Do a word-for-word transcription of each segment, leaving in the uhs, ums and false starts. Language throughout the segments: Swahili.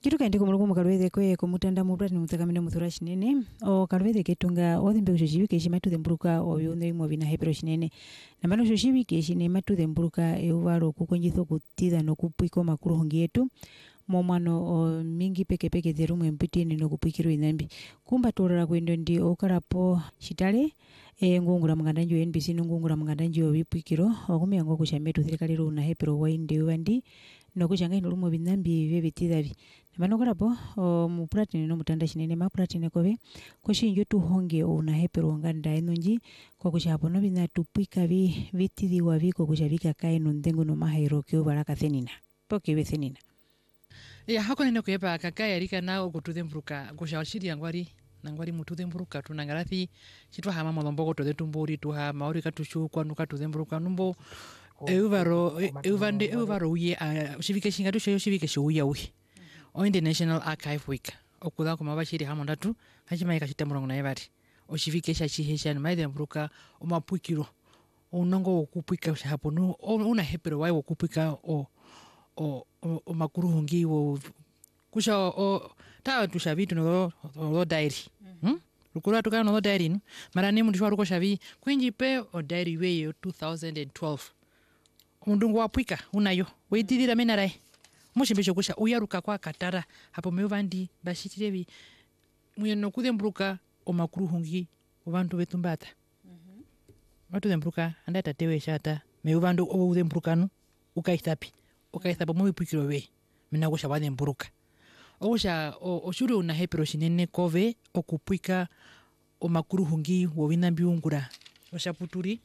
kitu kaindi kumuluku mukalwethe kwe kumutanda mupra ni mutsakamene muthura shinene o kalwethe ketunga othimbe kushibi keshi matu themburuka o yone mo bina hepero shinene na mano shishibi keshi ne matu themburuka euvaro kukonjitho kutitha no kupiko makuru hongi yetu momano o mingi peke peke therumu mpitini no kupikiro inambi kumba torara kwendo ndi okarapo shitale e ngungura mngandanji N B C ngungura mngandanji o bipikiro okumya ngo kushametu thirikaliro na hepero wainde wandi no kushanga inurumo binambi bebitithabi namano karapo o mupratini no mutanda shinene mapratini kobe koshinjo tuhonge una hepero nganda enunji kwa kushapo no bina tupika bi vitidi wa biko kushabika kaino ndengo no mahairo kyo baraka thenina poke bethenina ya hako nene kuyepa kakaya erika na okututhe mburuka kushawashiri angwari nangwari mututhe mburuka tunangarathi chitwa hama molombogo tothe tumburi tuha maori katushu kwa nuka tuthe mburuka numbo euvaro euvande euvaro uye shivike shingatu sheyo shivike shuya uye oinde National Archive Week okudha kuma bashiri hama ndatu hachima kashita murongo na yebari oshivike shachihesha ni maide mburuka omapukiro onongo okupika hapo no una hepero wai okupika o o o makuru hongi wo kusha o ta tushavitu no o diary hm rukura tukana no diary no mara ni mundu shwaruko shavi kwinji pe o diary we yo two thousand twelve mundungu wapwika unayo weitithira menarai mushimbisho kusha uyaruka kwa katara hapo mevandi bashitirevi muyeno kuthe mburuka o makuru hongi obantu betumbata mhm batu thembruka andata tewe shata meuvandu o thembrukanu ukaithapi ukaithapo mubipikiro we mina gusha wathe mburuka ogusha oshuri una hepero shinene kove okupwika o makuru hungi wo wina biungura oshaputuri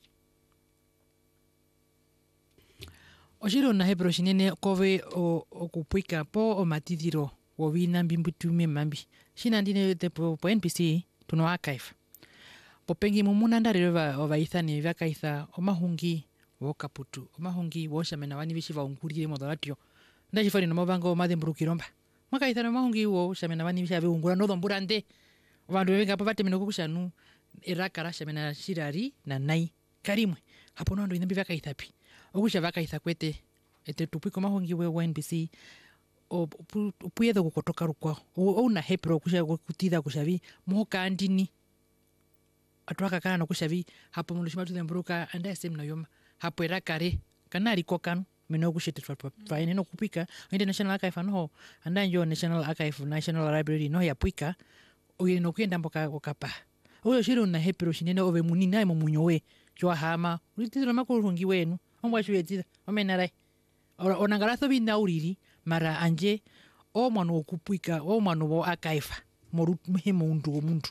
oshuri una hepero shinene kove okupwika po o matithiro wo wina bimbutume mambi shina ndine tepo po N B C tuno archive popengi mumuna ndareva ovaithani vakaitha o mahungi wo kaputu omahungi wo shamena wani bishiva ungurire modoratio ndachifani no mabango mademburukiromba makaithana mahungi wo shamena wani bishabe ungura no domburande vandu venga pa batemino kushanu erakara shamena shirari na nai karimwe hapo ndo inambi vakaithapi ogusha vakaitha kwete ete tupiko mahungi we N B C o puyedo kukotoka rukwa o una hepro kusha kutida kushavi moka andini atwaka kana no kushavi hapo mundu shimatu themburuka anda sem na yoma hapo erakare kanari kokanu mino kushitwa twa ine no kupika inde National Archive no anda njo National Archive National Library no yapwika oye no kwenda mboka okapa oyo shiro na hepero shinene ove munina imo munyowe jwa hama ulitira makurungi wenu omwa shwetira omenarai ora onangaratho binauriri mara anje o mwana okupwika o mwana wo akaifa moru muhimo undu omundu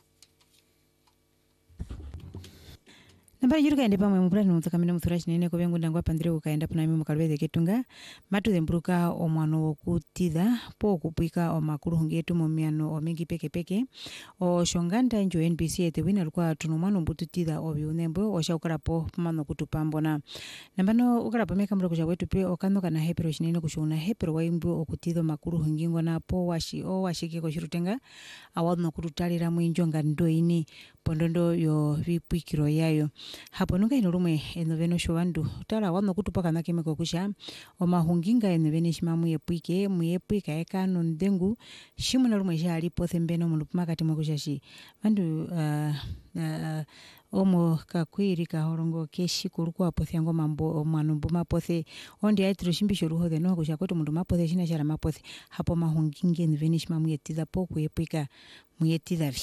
namba yiruka ende pamwe mupura no mutsakamene muthura shinene ko bengu ndangwa pandire ukaenda puna mimi mukalwethe ketunga matu thembruka o mwano okutitha po kupwika o makuru hongi yetu momiano o mingi peke peke o shonganda njo N B C ete wina lukwa tuno mwano mbututitha o biunembo o shaukarapo mano kutupambona nambano ukarapo meka mro kusha wetu pe okanoka na hepero shinene kushona hepero waimbo okutitho makuru hongi ngona po washi o washike ko shirutenga awadno kututalira mwinjonga ndoini pondondo yo bipwikiro yayo hapo nunga inurumwe enoveno shwandu tala wano kutupaka na kemeko kusha o mahunginga enovene shimamu yepwike muyepwika ekano ndengu shimu na rumwe jali pothembeno mulupuma kati mwakushashi vandu uh, uh, omo kakwiri kahorongo keshi kurukwa pothe ngo mambo omwanu mbuma pothe ondi aitro shimbisho ruhothe no kusha kwetu mundu mapothe shina shara mapothe hapo mahunginga enovene shimamu yetiza po kuyepwika muyetizavi.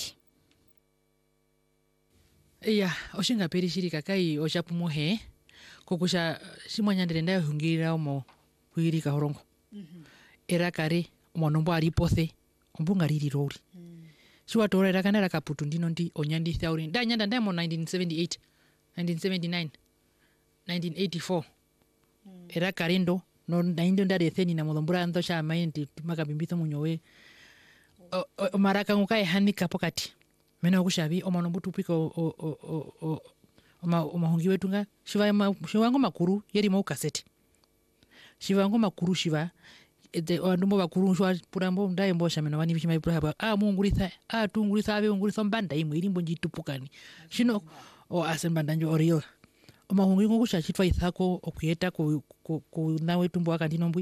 Iya, oshinga peri shirika kai oshapumuhe kokusha shimwanya ndenda hungira omo kuirika horongo. Mhm. Mm era kare omonombo aripothe ombunga riri rori. Mm. Shwa tora era kana kaputu ndino ndi onyandi theory. Da nyanda ndemo nineteen seventy-eight, nineteen seventy-nine, nineteen eighty-four. Mm. Era kare ndo no naindo ndare theni na modombura ndo sha maindi makabimbito munyowe. O, o, o maraka ngukai hanika pokati. Mena kushavi omano butupika o o o o oma omahongi wetunga shiva ma shivango makuru yeri mo cassette shivango makuru shiva ede andumbo bakuru shwa purambo ndaye mbosha mena wani bishima ibura ah munguritha ah tunguritha ave unguritha mbanda imwe irimbo njitupukani shino o asembanda njo oriyo omahongi ngo kusha chitwa ithako okuyeta ku ku nawe tumbo akandinombwi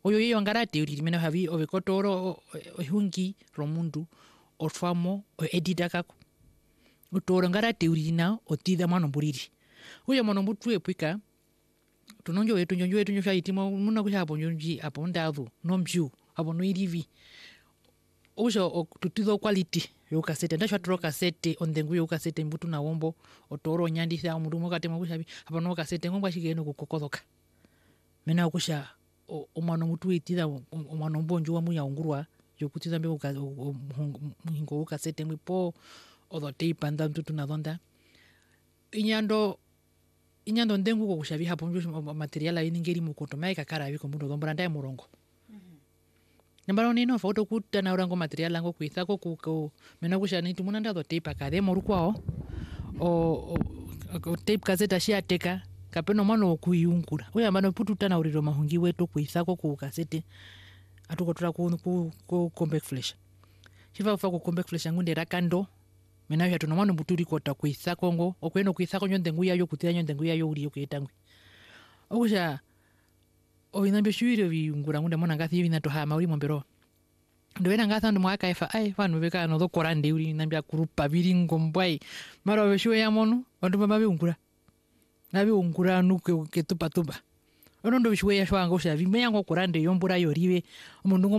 oyo iyo ngarate uri mena havi ovekotoro ohungi romundu otwamo edita kako utoro ngarate uri na otida mano buriri uya mano mutwe pika tunonjo wetu njonjo wetu njo shaitimo muna kusha hapo njonji hapo ndavu no mbiu hapo no irivi ujo tutido quality yo kasete ndasho tro kasete ondengu yo kasete mbutu na wombo otoro nyandi sa murumo katema kushabi hapo no kasete ngomba shigeno kukokodoka mena kusha omwana mutu itira omwana mbonjo wa muya ungurwa yokutiza mbe muhingo kasete mwipo odo tape anda mtutu na donda inyando inyando ndengu ko kushabi hapo njo material ayi ngeri mukoto maika kara biko mundo dombra ndaye murongo nambaro nino foto kuta na urango material lango kuithako ku mena kusha nitu munanda do tape akade morukwao o o tape kaseta shia teka kapeno mano kuyungura uya mano putu tana uriro mahungi wetu kuithako ku kasete atukotura ku ku compact flash chiva fa ku compact flash ngunde rakando mena ya tuno mano buturi kota kuithako ngo okweno kuithako nyonde nguya yo kutira nyonde nguya yo uri yo kuitangwe okusha oinambe shuiro viungura ngunde mona ngathi vina to ha mauri mombero ndwena ngatha ndo mwaka efa ai fanu beka no dokorande uri nambia kurupa viringo mbwai mara beshuwe ya mono bandu mabe ungura nabi ungura nuke ketupa tuba ono ndo bishuwe ya shwanga osha vimeya ngo korande yombura yoriwe omundu